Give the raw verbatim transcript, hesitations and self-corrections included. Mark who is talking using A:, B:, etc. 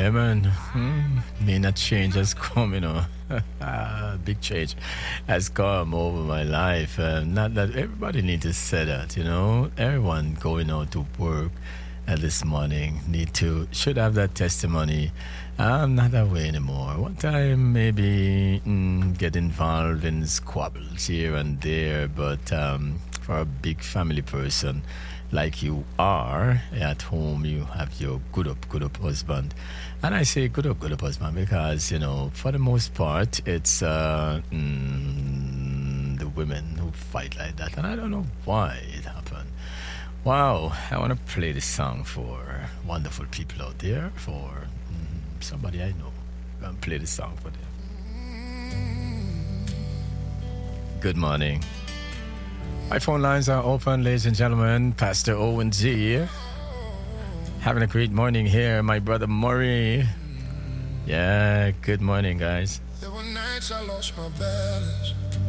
A: Yeah, man. Hmm. May not change has come, you know. Big change has come over my life. Uh, not that everybody needs to say that, you know. Everyone going out to work uh, this morning need to should have that testimony. I'm not that way anymore. One time maybe mm, get involved in squabbles here and there, but um, for a big family person like you are at home, you have your good up, good up husband. And I say good up, good up husband because, you know, for the most part, it's uh, mm, the women who fight like that. And I don't know why it happened. Wow, I want to play this song for wonderful people out there, for mm, somebody I know. I'm going to play this song for them. Good morning. My phone lines are open, ladies and gentlemen. Pastor Owen Z. Having a great morning here, my brother Maury. Yeah, good morning, guys.
B: There were nights I lost my balance.